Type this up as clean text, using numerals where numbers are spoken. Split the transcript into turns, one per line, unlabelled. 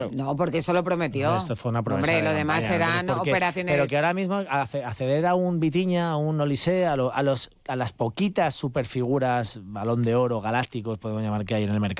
No, porque eso lo prometió.
Esto fue una promesa.
Hombre, lo demás
campaña,
serán operaciones.
Pero que ahora mismo acceder a un Vitinha, a un Olise, a las poquitas superfiguras, Balón de Oro, galácticos, podemos llamar, que hay en el mercado.